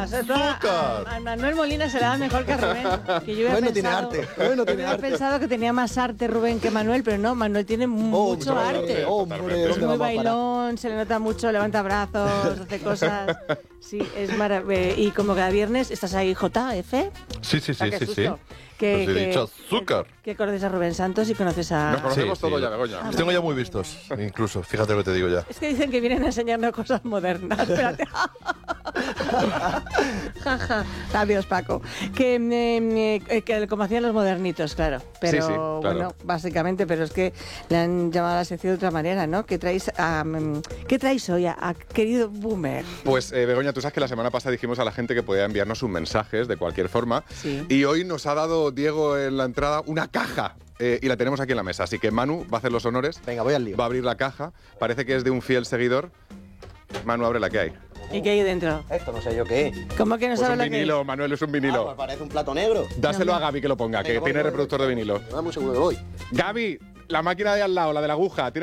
¡Azúcar! A Manuel Molina se le da mejor que a Rubén. Que yo Rubén no tiene arte. Rubén no tiene hubiera arte. pensado que tenía más arte Rubén que Manuel, pero no, Manuel tiene mucho arte. Hombre, Es ¿dónde muy vamos a parar? bailón, se le nota mucho, levanta brazos, hace cosas. Sí, es maravilloso. Y como cada viernes, ¿estás ahí, JF? Sí, sí, sí, Ah, qué sí, sí. susto. Que, Os he dicho azúcar. Que conoces a Rubén Santos y conoces a... Nos conocemos Sí, todos sí. ya, Begoña. Los tengo ya muy vistos, incluso. Fíjate lo que te digo ya. Es que dicen que vienen a enseñarnos cosas modernas. Espérate. Jaja. Adiós, Paco. Que como hacían los modernitos, claro. Pero Sí, sí, claro. bueno, básicamente, pero es que le han llamado a la sección de otra manera, ¿no? ¿Qué traéis hoy a querido Boomer? Pues, Begoña, tú sabes que la semana pasada dijimos a la gente que podía enviarnos sus mensajes de cualquier forma. Sí. Y hoy nos ha dado Diego en la entrada una caja. Y la tenemos aquí en la mesa. Así que Manu va a hacer los honores. Venga, voy al lío. Va a abrir la caja. Parece que es de un fiel seguidor. Manu, abre la que hay. ¿Y qué hay dentro? Esto no sé yo qué es. ¿Cómo que no Pues sabes un la que vinilo, Manuel, es un Ah, vinilo. pues parece un plato negro. Dáselo a Gaby que lo ponga, que Venga, tiene voy. reproductor de vinilo. Dame un segundo que voy. Gaby, la máquina de al lado, la de la aguja.